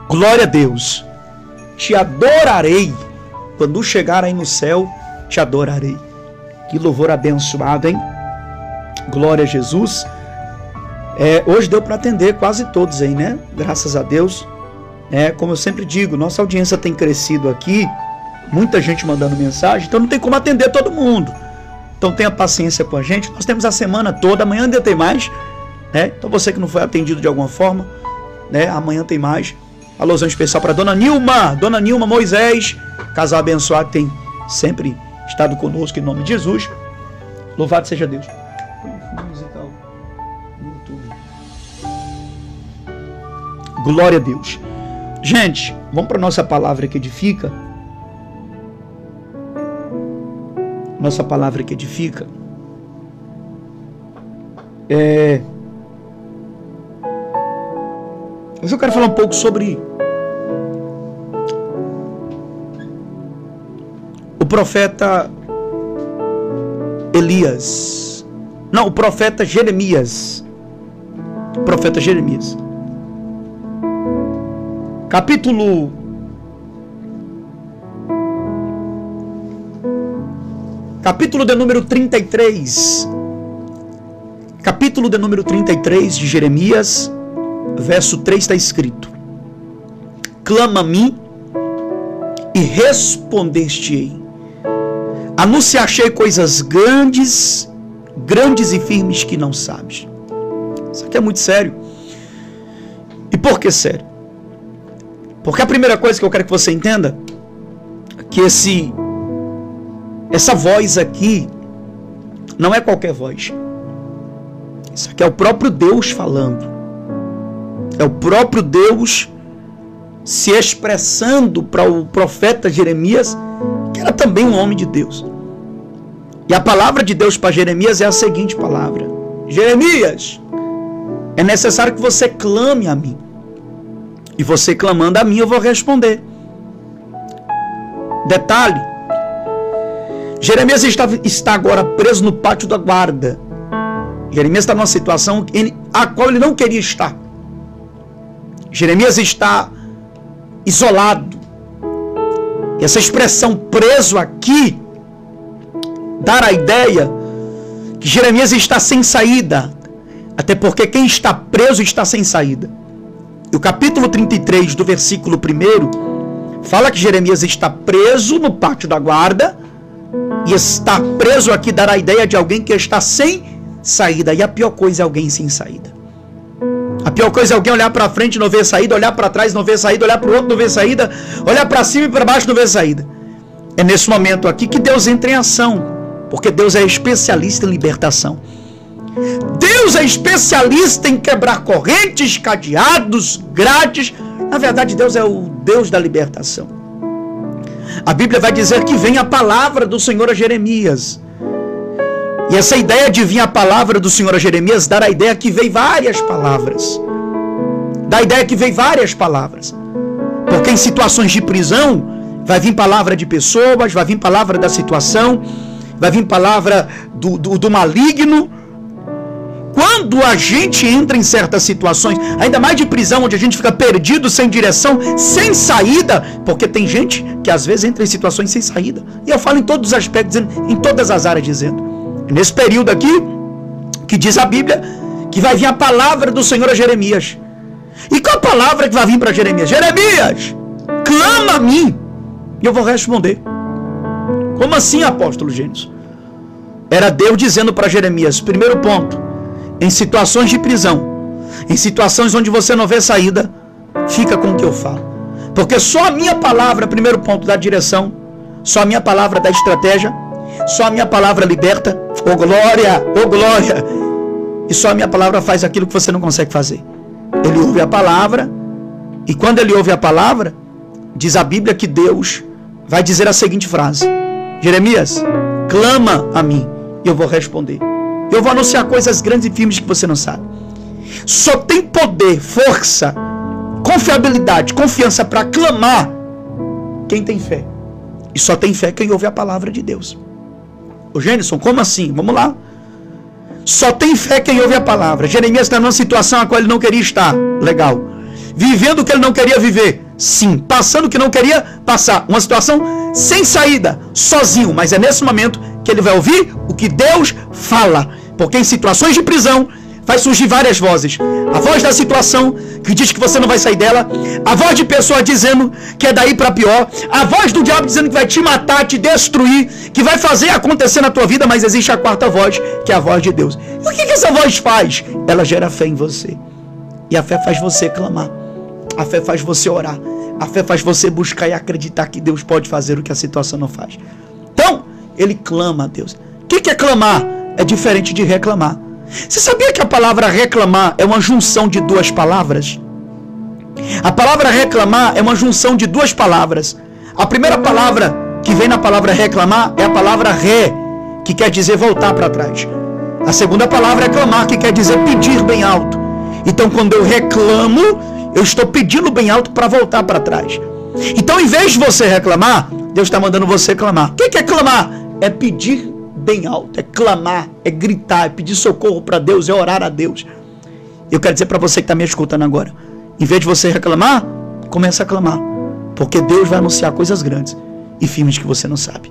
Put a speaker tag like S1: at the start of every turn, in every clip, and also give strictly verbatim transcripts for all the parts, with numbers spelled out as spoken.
S1: Glória a Deus. Te adorarei. Quando chegar aí no céu, te adorarei. Que louvor abençoado, hein? Glória a Jesus. É, hoje deu para atender quase todos aí, né? Graças a Deus. É, como eu sempre digo, nossa audiência tem crescido aqui. Muita gente mandando mensagem. Então não tem como atender todo mundo. Então tenha paciência com a gente. Nós temos a semana toda. Amanhã ainda tem mais, né? Então você que não foi atendido de alguma forma, né? Amanhã tem mais. Alôzão especial para Dona Nilma. Dona Nilma Moisés. Casal abençoado, tem sempre estado conosco em nome de Jesus. Louvado seja Deus. Glória a Deus. Gente, vamos para a nossa palavra que edifica. Nossa palavra que edifica. É... Hoje eu quero falar um pouco sobre o profeta Elias. Não, o profeta Jeremias. O profeta Jeremias. Capítulo Capítulo de número trinta e três. Capítulo de número trinta e três de Jeremias, verso três está escrito: clama a mim e respondeste-ei. Anunciar-te coisas grandes, grandes e firmes que não sabes. Isso aqui é muito sério. E por que sério? Porque a primeira coisa que eu quero que você entenda é que esse, essa voz aqui não é qualquer voz. Isso aqui é o próprio Deus falando. É o próprio Deus se expressando para o profeta Jeremias, que era também um homem de Deus. E a palavra de Deus para Jeremias é a seguinte palavra: Jeremias, é necessário que você clame a mim. E você clamando a mim, eu vou responder. Detalhe: Jeremias está, está agora preso no pátio da guarda. Jeremias está numa situação ele, a qual ele não queria estar. Jeremias está isolado. E essa expressão preso aqui dá a ideia que Jeremias está sem saída. Até porque quem está preso está sem saída. E o capítulo trinta e três do versículo um fala que Jeremias está preso no pátio da guarda. E está preso aqui dá a ideia de alguém que está sem saída. E a pior coisa é alguém sem saída. A pior coisa é alguém olhar para frente e não ver saída, olhar para trás e não ver saída, olhar para o outro e não ver saída, olhar para cima e para baixo e não ver saída. É nesse momento aqui que Deus entra em ação, porque Deus é especialista em libertação. Deus é especialista em quebrar correntes, cadeados, grades. Na verdade, Deus é o Deus da libertação. A Bíblia vai dizer que vem a palavra do Senhor a Jeremias. E essa ideia de vir a palavra do Senhor a Jeremias dá a ideia que veio várias palavras. Dá a ideia que veio várias palavras. Porque em situações de prisão, vai vir palavra de pessoas, vai vir palavra da situação, vai vir palavra do, do, do maligno. Quando a gente entra em certas situações, ainda mais de prisão, onde a gente fica perdido, sem direção, sem saída, porque tem gente que às vezes entra em situações sem saída. E eu falo em todos os aspectos, em todas as áreas, dizendo. Nesse período aqui, que diz a Bíblia, que vai vir a palavra do Senhor a Jeremias. E qual a palavra que vai vir para Jeremias? Jeremias, clama a mim, e eu vou responder. Como assim, apóstolo Gênesis? Era Deus dizendo para Jeremias, primeiro ponto, em situações de prisão, em situações onde você não vê saída, fica com o que eu falo. Porque só a minha palavra, primeiro ponto, dá direção, só a minha palavra dá estratégia, só a minha palavra liberta. Ô oh, glória, ô oh, glória. E só a minha palavra faz aquilo que você não consegue fazer. Ele ouve a palavra, e quando ele ouve a palavra, diz a Bíblia que Deus vai dizer a seguinte frase: Jeremias, clama a mim, e eu vou responder. Eu vou anunciar coisas grandes e firmes que você não sabe. Só tem poder, força, confiabilidade, confiança para clamar quem tem fé. E só tem fé quem ouve a palavra de Deus. Ô Gênison, como assim? Vamos lá. Só tem fé quem ouve a palavra. Jeremias está numa situação a qual ele não queria estar. Legal. vivendo o que ele não queria viver? Sim. Passando o que não queria passar. Uma situação sem saída, sozinho. Mas é nesse momento que ele vai ouvir o que Deus fala. Porque em situações de prisão vai surgir várias vozes. A voz da situação, que diz que você não vai sair dela. A voz de pessoa dizendo que é daí para pior. A voz do diabo dizendo que vai te matar, te destruir, que vai fazer acontecer na tua vida. Mas existe a quarta voz, que é a voz de Deus. E o que, que essa voz faz? Ela gera fé em você. E a fé faz você clamar. A fé faz você orar. A fé faz você buscar e acreditar que Deus pode fazer o que a situação não faz. Então, ele clama a Deus. O que, que é clamar? É diferente de reclamar. Você sabia que a palavra reclamar é uma junção de duas palavras? A palavra reclamar é uma junção de duas palavras. A primeira palavra que vem na palavra reclamar é a palavra ré, que quer dizer voltar para trás. A segunda palavra é clamar, que quer dizer pedir bem alto. Então, quando eu reclamo, eu estou pedindo bem alto para voltar para trás. Então, em vez de você reclamar, Deus está mandando você clamar. O que é clamar? É pedir bem alto, é clamar, é gritar, é pedir socorro para Deus, é orar a Deus. Eu quero dizer para você que está me escutando agora, em vez de você reclamar, comece a clamar, porque Deus vai anunciar coisas grandes e firmes que você não sabe.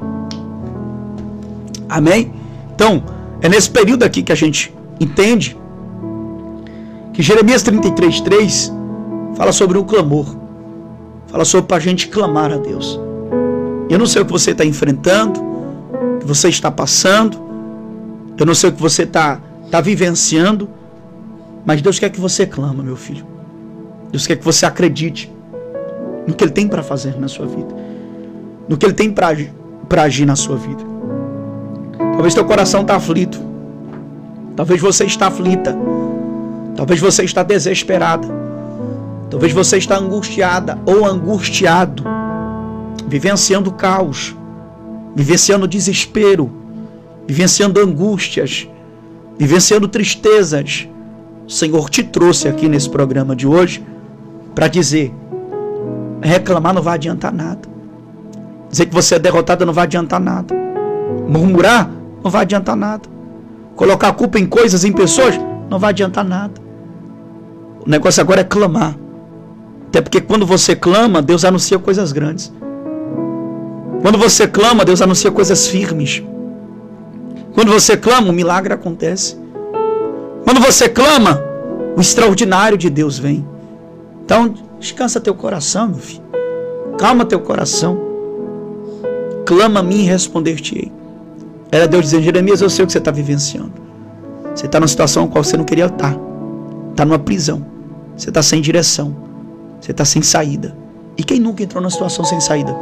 S1: Amém? Então, é nesse período aqui que a gente entende que Jeremias trinta e três, três fala sobre o clamor, fala sobre para a gente clamar a Deus. Eu não sei o que você está enfrentando, que você está passando, eu não sei o que você está tá vivenciando, mas Deus quer que você clama, meu filho. Deus quer que você acredite no que Ele tem para fazer na sua vida, no que Ele tem para agir na sua vida. Talvez teu coração está aflito, talvez você está aflita, talvez você está desesperada, talvez você está angustiada ou angustiado, vivenciando caos, vivenciando desespero, vivenciando angústias, vivenciando tristezas. O Senhor te trouxe aqui nesse programa de hoje para dizer: reclamar não vai adiantar nada, dizer que você é derrotada não vai adiantar nada, murmurar não vai adiantar nada, colocar a culpa em coisas, em pessoas, não vai adiantar nada. O negócio agora é clamar. Até porque quando você clama, Deus anuncia coisas grandes. Quando você clama, Deus anuncia coisas firmes. Quando você clama, o milagre acontece. Quando você clama, o extraordinário de Deus vem. Então, descansa teu coração, meu filho. Calma teu coração. Clama a mim e responder-te-ei. Era Deus dizendo: Jeremias, eu sei o que você está vivenciando. Você está numa situação em qual você não queria estar. Está numa prisão. Você está sem direção. Você está sem saída. E quem nunca entrou numa situação sem saída?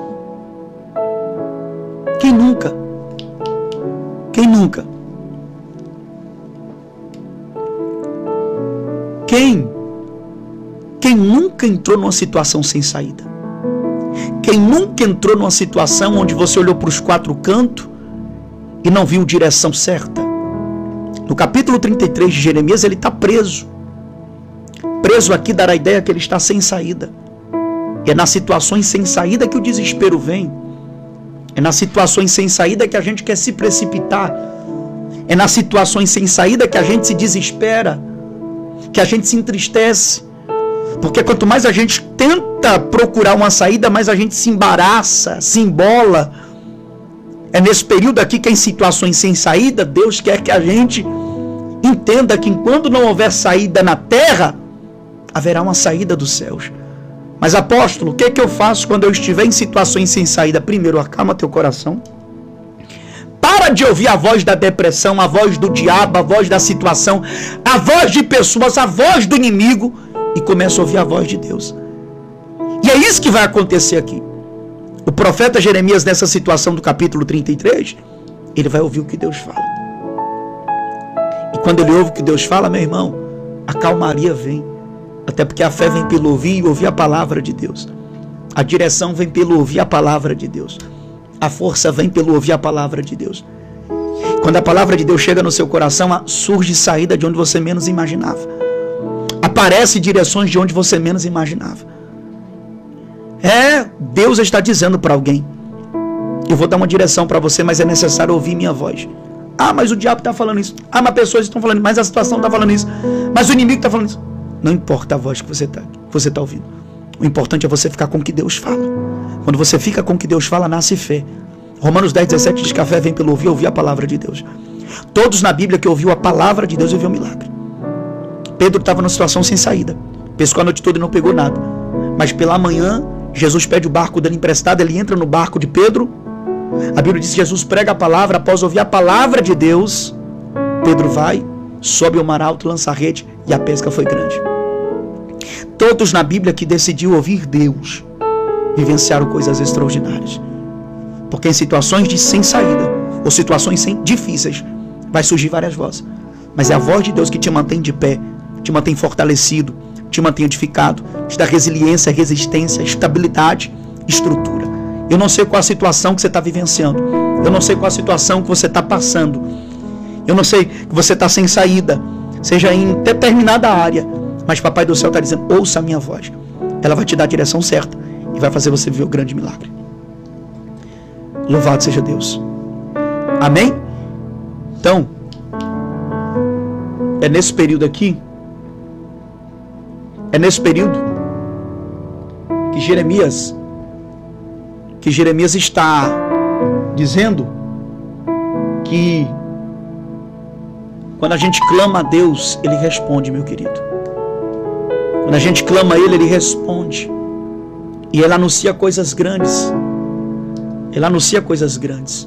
S1: Quem nunca? Quem nunca? Quem? Quem nunca entrou numa situação sem saída? Quem nunca entrou numa situação onde você olhou para os quatro cantos e não viu direção certa? No capítulo trinta e três de Jeremias, ele está preso. Preso aqui dará a ideia que ele está sem saída. E é nas situações sem saída que o desespero vem. É nas situações sem saída que a gente quer se precipitar. É nas situações sem saída que a gente se desespera, que a gente se entristece. Porque quanto mais a gente tenta procurar uma saída, mais a gente se embaraça, se embola. É nesse período aqui que em situações sem saída, Deus quer que a gente entenda que enquanto não houver saída na terra, haverá uma saída dos céus. Mas apóstolo, o que é que eu faço quando eu estiver em situações sem saída? Primeiro, acalma teu coração. Para de ouvir a voz da depressão, a voz do diabo, a voz da situação, a voz de pessoas, a voz do inimigo, e começa a ouvir a voz de Deus. E é isso que vai acontecer aqui. O profeta Jeremias, nessa situação do capítulo trinta e três, ele vai ouvir o que Deus fala. E quando ele ouve o que Deus fala, meu irmão, a calmaria vem. Até porque a fé vem pelo ouvir e ouvir a palavra de Deus. A direção vem pelo ouvir a palavra de Deus. A força vem pelo ouvir a palavra de Deus. Quando a palavra de Deus chega no seu coração, surge saída de onde você menos imaginava. Aparece direções de onde você menos imaginava. É, Deus está dizendo para alguém: eu vou dar uma direção para você, mas é necessário ouvir minha voz. Ah, mas o diabo está falando isso. Ah, mas pessoas estão falando isso. Mas a situação está falando isso. Mas o inimigo está falando isso. Não importa a voz que você está que você está ouvindo. O importante é você ficar com o que Deus fala. Quando você fica com o que Deus fala, nasce fé. Romanos dez, dezessete diz que a fé vem pelo ouvir, ouvir a palavra de Deus. Todos na Bíblia que ouviu a palavra de Deus, ouviu um milagre. Pedro estava numa situação sem saída. Pescou a noite toda e não pegou nada. Mas pela manhã, Jesus pede o barco dando emprestado, ele entra no barco de Pedro. A Bíblia diz que Jesus prega a palavra, após ouvir a palavra de Deus, Pedro vai, sobe ao mar alto, lança a rede e a pesca foi grande. Todos na Bíblia que decidiu ouvir Deus, vivenciaram coisas extraordinárias. Porque em situações de sem saída, ou situações sem, difíceis, vai surgir várias vozes. Mas é a voz de Deus que te mantém de pé, te mantém fortalecido, te mantém edificado, te dá resiliência, resistência, estabilidade, estrutura. Eu não sei qual a situação que você está vivenciando. Eu não sei qual a situação que você está passando. Eu não sei que você está sem saída, seja em determinada área. Mas Papai do Céu está dizendo, ouça a minha voz. Ela vai te dar a direção certa e vai fazer você viver o grande milagre. Louvado seja Deus. Amém? Então, é nesse período aqui, é nesse período que Jeremias, que Jeremias está dizendo que quando a gente clama a Deus, Ele responde, meu querido. Quando a gente clama a Ele, Ele responde. E Ele anuncia coisas grandes. Ele anuncia coisas grandes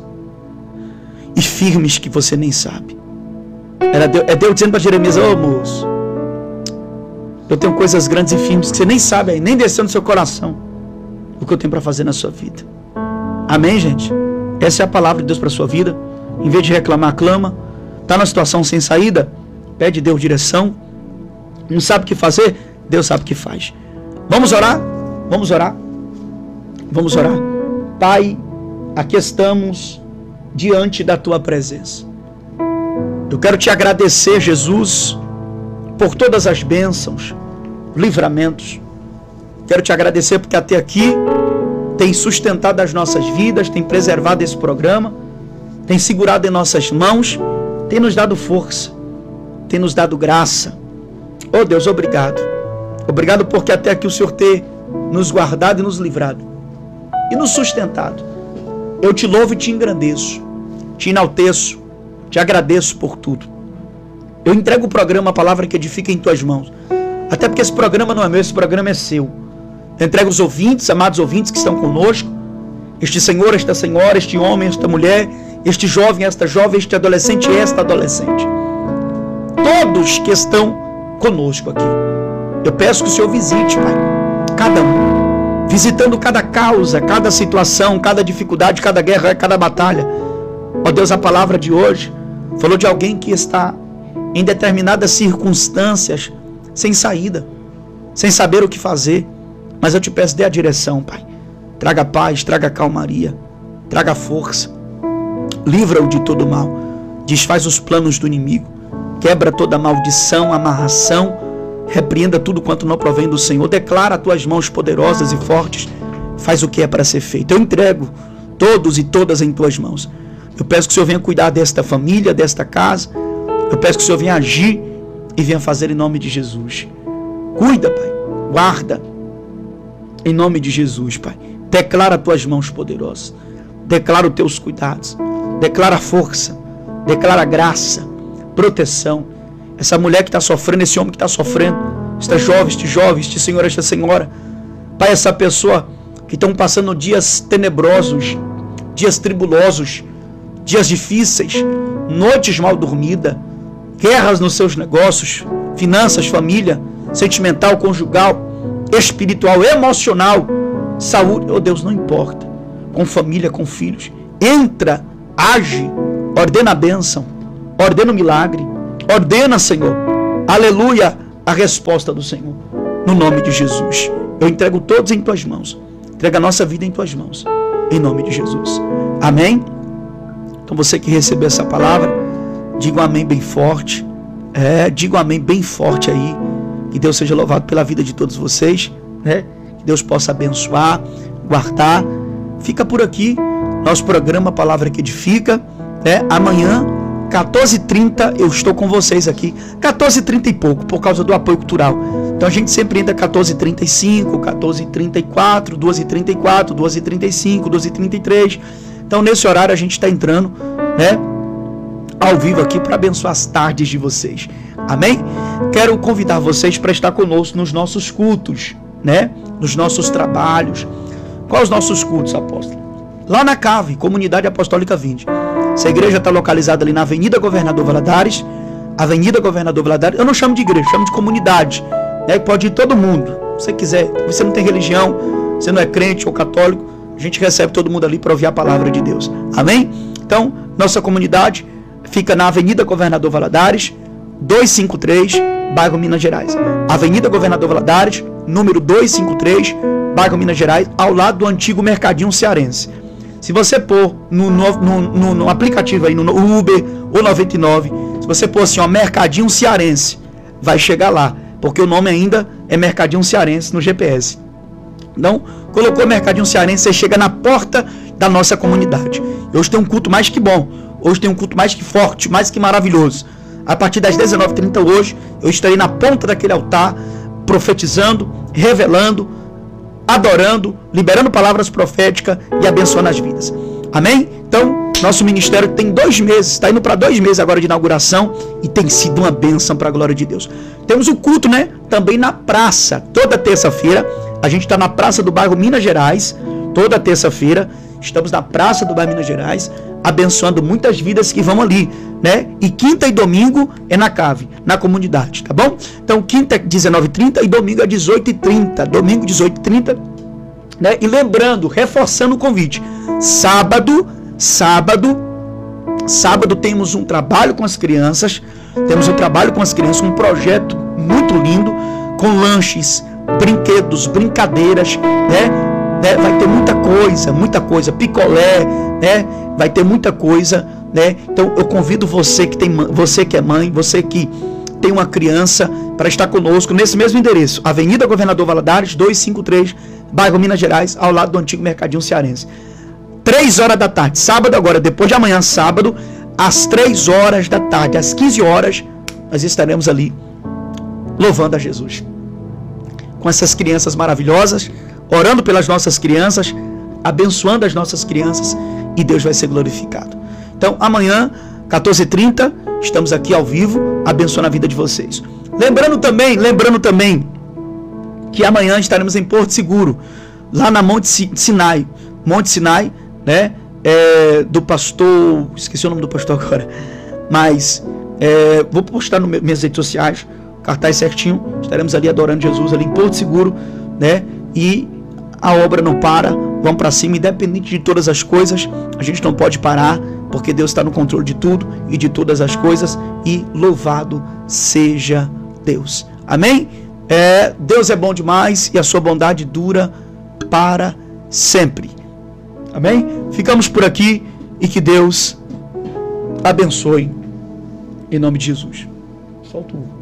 S1: e firmes que você nem sabe. Era Deus, é Deus dizendo para Jeremias, ô oh, moço, eu tenho coisas grandes e firmes que você nem sabe aí, nem desceu no seu coração o que eu tenho para fazer na sua vida. Amém, gente? Essa é a palavra de Deus para a sua vida. Em vez de reclamar, clama. Está na situação sem saída? Pede Deus direção. Não sabe o que fazer? Deus sabe o que faz. Vamos orar? Vamos orar? Vamos orar. Pai, aqui estamos diante da Tua presença. Eu quero Te agradecer, Jesus, por todas as bênçãos, livramentos. Quero Te agradecer porque até aqui tem sustentado as nossas vidas, tem preservado esse programa, tem segurado em nossas mãos, tem nos dado força, tem nos dado graça. Oh Deus, obrigado. Obrigado porque até aqui o Senhor tem nos guardado e nos livrado e nos sustentado. Eu Te louvo e Te engrandeço, Te enalteço, Te agradeço por tudo. Eu entrego o programa, a palavra que edifica, em Tuas mãos. Até porque esse programa não é meu, esse programa é Seu. Eu entrego os ouvintes, amados ouvintes que estão conosco, este senhor, esta senhora, este homem, esta mulher, este jovem, esta jovem, este adolescente e esta adolescente. Todos que estão conosco aqui. Eu peço que o Senhor visite, Pai, cada um, visitando cada causa, cada situação, cada dificuldade, cada guerra, cada batalha. Ó Deus, a palavra de hoje falou de alguém que está em determinadas circunstâncias sem saída, sem saber o que fazer. Mas eu te peço, dê a direção, Pai. Traga paz, traga calmaria, traga força. Livra-o de todo mal. Desfaz os planos do inimigo. Quebra toda maldição, amarração. Repreenda tudo quanto não provém do Senhor. Declara as Tuas mãos poderosas e fortes. Faz o que é para ser feito. Eu entrego todos e todas em Tuas mãos. Eu peço que o Senhor venha cuidar desta família, desta casa. Eu peço que o Senhor venha agir e venha fazer em nome de Jesus. Cuida, Pai. Guarda. Em nome de Jesus, Pai. Declara as Tuas mãos poderosas. Declara os Teus cuidados. Declara força. Declara graça. Proteção. Essa mulher que está sofrendo, esse homem que está sofrendo, esta jovem, este jovem, este senhor, esta senhora. Pai, essa pessoa que estão passando dias tenebrosos, dias tribulosos, dias difíceis, noites mal dormidas, guerras nos seus negócios, finanças, família, sentimental, conjugal, espiritual, emocional, saúde, oh Deus, não importa, com família, com filhos, entra, age, ordena a bênção, ordena o milagre, ordena, Senhor, aleluia, a resposta do Senhor, no nome de Jesus. Eu entrego todos em Tuas mãos, entrega a nossa vida em Tuas mãos, em nome de Jesus, amém? Então você que recebeu essa palavra, diga um amém bem forte, é, diga um amém bem forte aí. Que Deus seja louvado pela vida de todos vocês, né? Que Deus possa abençoar, guardar. Fica por aqui nosso programa Palavra que Edifica, né? Amanhã, quatorze e trinta, eu estou com vocês aqui. quatorze e trinta e pouco, por causa do apoio cultural. Então a gente sempre entra quatorze e trinta e cinco, quatorze e trinta e quatro, doze e trinta e quatro, doze e trinta e cinco, doze e trinta e três. Então nesse horário a gente está entrando, né, ao vivo aqui para abençoar as tardes de vocês. Amém? Quero convidar vocês para estar conosco nos nossos cultos, né? Nos nossos trabalhos. Quais os nossos cultos, apóstolo? Lá na Cave, Comunidade Apostólica vinte. Essa igreja está localizada ali na Avenida Governador Valadares. Avenida Governador Valadares. Eu não chamo de igreja, chamo de comunidade, né? Pode ir todo mundo. Se você quiser, você não tem religião, você não é crente ou católico, a gente recebe todo mundo ali para ouvir a palavra de Deus. Amém? Então, nossa comunidade fica na Avenida Governador Valadares, duzentos e cinquenta e três, bairro Minas Gerais. Avenida Governador Valadares, número duzentos e cinquenta e três, bairro Minas Gerais, ao lado do antigo Mercadinho Cearense. Se você pôr no, no, no, no aplicativo aí, no Uber ou noventa e nove, se você pôr assim, ó, Mercadinho Cearense, vai chegar lá, porque o nome ainda é Mercadinho Cearense no G P S. Então, colocou Mercadinho Cearense, você chega na porta da nossa comunidade. Hoje tem um culto mais que bom. Hoje tem um culto mais que forte, mais que maravilhoso. A partir das dezenove e trinta hoje, eu estarei na ponta daquele altar, profetizando, revelando, adorando, liberando palavras proféticas e abençoando as vidas. Amém? Então, nosso ministério tem dois meses, está indo para dois meses agora de inauguração e tem sido uma bênção para a glória de Deus. Temos o culto, né? Também na praça, toda terça-feira. A gente está na praça do bairro Minas Gerais, toda terça-feira. Estamos na praça do bairro Minas Gerais, abençoando muitas vidas que vão ali, né? E quinta e domingo é na Cave, na comunidade, tá bom? Então, quinta é dezenove e trinta e domingo é dezoito e trinta. Domingo, dezoito e trinta, né? E lembrando, reforçando o convite, sábado, sábado, sábado temos um trabalho com as crianças, temos um trabalho com as crianças, um projeto muito lindo, com lanches, brinquedos, brincadeiras, né? Né? Vai ter muita coisa, muita coisa, picolé, né? Vai ter muita coisa, né? Então eu convido você que tem, você que é mãe, você que tem uma criança, para estar conosco nesse mesmo endereço, Avenida Governador Valadares, duzentos e cinquenta e três, bairro Minas Gerais, ao lado do antigo Mercadinho Cearense. Três horas da tarde, sábado agora, depois de amanhã, sábado, às três horas da tarde, às quinze horas, nós estaremos ali louvando a Jesus. Com essas crianças maravilhosas, orando pelas nossas crianças, abençoando as nossas crianças, e Deus vai ser glorificado. Então, amanhã, quatorze e trinta, estamos aqui ao vivo, abençoando a vida de vocês. Lembrando também, lembrando também, que amanhã estaremos em Porto Seguro, lá na Monte Sinai, Monte Sinai, né, é, do pastor, esqueci o nome do pastor agora, mas é, vou postar nas minhas redes sociais, cartaz certinho, estaremos ali adorando Jesus, ali em Porto Seguro, né, e a obra não para, vamos para cima, independente de todas as coisas, a gente não pode parar, porque Deus está no controle de tudo e de todas as coisas, e louvado seja Deus. Amém? É, Deus é bom demais e a sua bondade dura para sempre. Amém? Ficamos por aqui e que Deus abençoe em nome de Jesus. Solta o